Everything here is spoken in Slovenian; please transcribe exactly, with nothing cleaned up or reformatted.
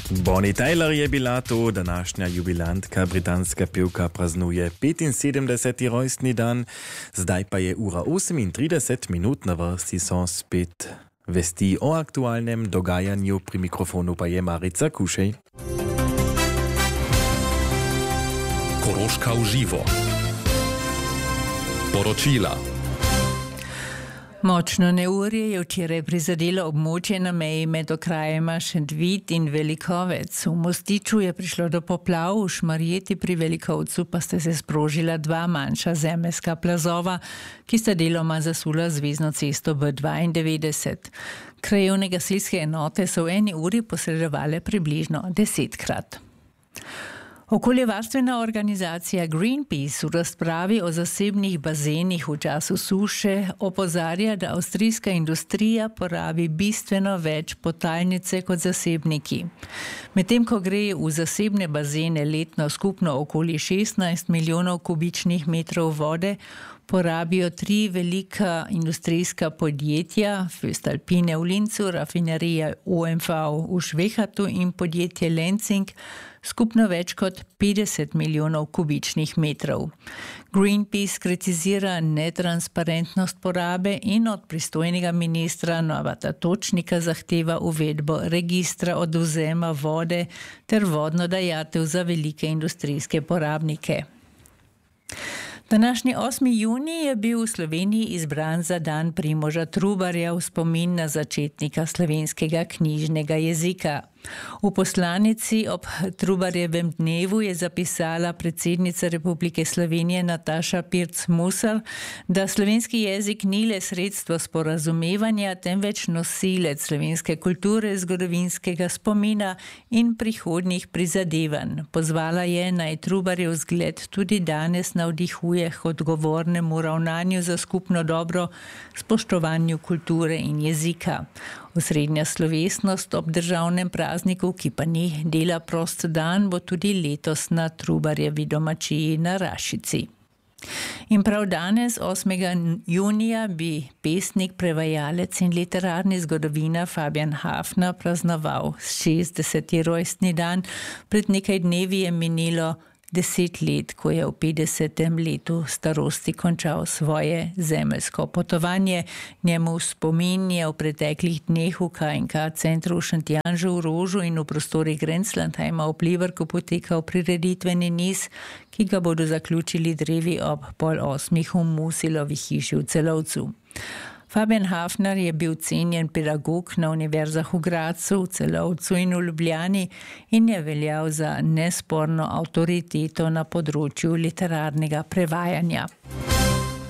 Bonnie Tyler je bila to, današnja jubilantka, britanska pevka, praznuje petinsedemdeseti rojstni dan, zdaj pa je ura osemintrideset minut, na vrsti so spet vesti o aktualnem dogajanju, pri mikrofonu pa je Marica Kušej. Koroška v živo. Poročila. Močno neurje je včeraj prizadelo območje na meji med okrajema Šentvid in Velikovec. V Mostiču je prišlo do poplav, v Šmarjeti pri Velikovcu pa sta se sprožila dva manjša zemeljska plazova, ki sta deloma zasula zvezno cesto B dvaindevetdeset. Krajevne gasilske enote so v eni uri posredovale približno desetkrat. Okoljevarstvena organizacija Greenpeace v razpravi o zasebnih bazenih v času suše opozarja, da avstrijska industrija porabi bistveno več podtalnice kot zasebniki. Medtem ko gre v zasebne bazene letno skupno okoli šestnajst milijonov kubičnih metrov vode, porabijo tri velika industrijska podjetja, Voestalpine v Linzu, rafinerija O M V v Švehatu in podjetje Lenzing, skupno več kot petdeset milijonov kubičnih metrov. Greenpeace kritizira netransparentnost porabe in od pristojnega ministra Novata Točnika zahteva uvedbo registra odvzema vode ter vodno dajatev za velike industrijske porabnike. Današnji osmi junij je bil v Sloveniji izbran za dan Primoža Trubarja v spomin na začetnika slovenskega knjižnega jezika. V poslanici ob Trubarjevem dnevu je zapisala predsednica Republike Slovenije Nataša Pirc Musar, da slovenski jezik ni le sredstvo sporazumevanja, temveč nosilec slovenske kulture, zgodovinskega spomina in prihodnjih prizadevanj. Pozvala je, naj Trubarjev zgled tudi danes navdihuje k odgovornemu ravnanju za skupno dobro, spoštovanju kulture in jezika. Osrednja slovesnost ob državnem prazniku, ki pa ni dela prost dan, bo tudi letos na Trubarjevi domačiji na Rašici. In prav danes, osmega junija, bi pesnik, prevajalec in literarni zgodovina Fabian Hafner praznoval šestdeseti rojstni dan. Pred nekaj dnevi je minilo deset let, ko je v petdesetem letu starosti končal svoje zemeljsko potovanje. Njemu v spomin je v preteklih dneh v K in K centru v Šentjanžu v Rožu in v prostorih Grenzlandheima v Pliberku potekal prireditveni niz, ki ga bodo zaključili drevi ob pol osmih v Musilovi hiši v Celovcu. Fabian Hafner je bil cenjen pedagog na univerzah v Gradcu, v Celovcu in v Ljubljani in je veljal za nesporno avtoriteto na področju literarnega prevajanja.